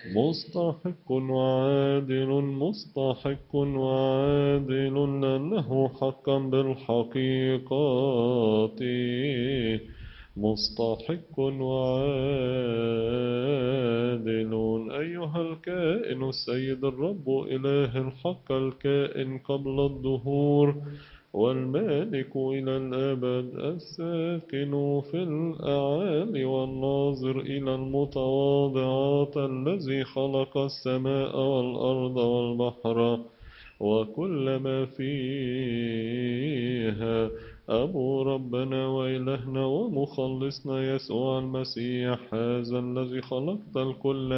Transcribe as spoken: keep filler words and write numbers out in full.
مستحق وعادل مستحق وعادل لأنه حقا بالحقيقة مستحق وعادل أيها الكائن السيد الرب إله الحق الكائن قبل الدهور والمالك إلى الأبد الساكن في الأعالي والناظر إلى المتواضعات الذي خلق السماء والأرض والبحر وكل ما فيها أبو ربنا وإلهنا ومخلصنا يسوع المسيح هذا الذي خلقت الكل